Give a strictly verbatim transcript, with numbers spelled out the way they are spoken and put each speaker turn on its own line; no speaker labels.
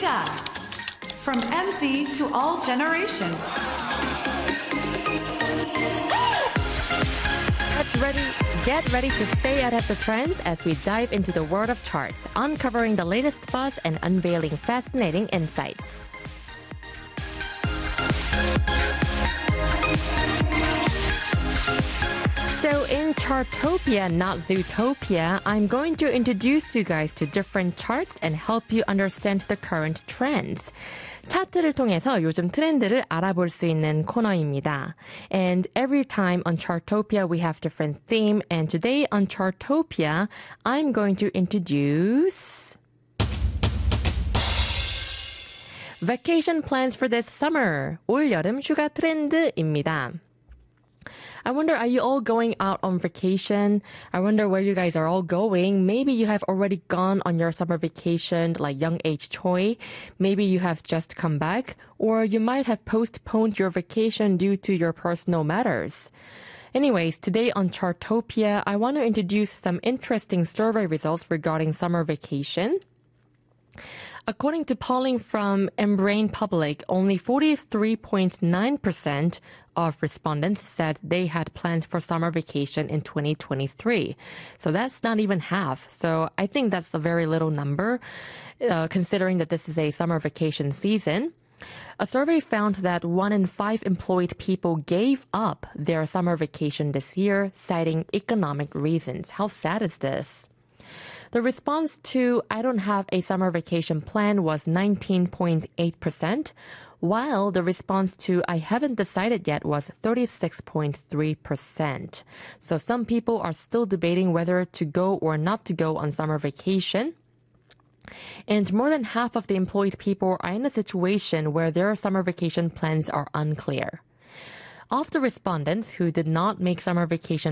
Dad. From M C to all generation.
Get ready, get ready to stay ahead of the trends as we dive into the world of charts, uncovering the latest buzz and unveiling fascinating insights. So in Chartopia, not Zootopia, I'm going to introduce you guys to different charts and help you understand the current trends. 차트를 통해서 요즘 트렌드를 알아볼 수 있는 코너입니다. And every time on Chartopia, we have different theme. And today on Chartopia, I'm going to introduce vacation plans for this summer. 올 여름 휴가 트렌드입니다. I wonder, are you all going out on vacation? I wonder where you guys are all going. Maybe you have already gone on your summer vacation, like young age Choi. Maybe you have just come back, or you might have postponed your vacation due to your personal matters. Anyways, today on Chartopia, I want to introduce some interesting survey results regarding summer vacation. According to polling from Embrain Public, only forty-three point nine percent of respondents said they had plans for summer vacation in twenty twenty-three. So that's not even half. So I think that's a very little number, uh, considering that this is a summer vacation season. A survey found that one in five employed people gave up their summer vacation this year, citing economic reasons. How sad is this? The response to I don't have a summer vacation plan was nineteen point eight percent, while the response to I haven't decided yet was thirty-six point three percent. So some people are still debating whether to go or not to go on summer vacation. And more than half of the employed people are in a situation where their summer vacation plans are unclear. Of the respondents who did not make summer vacation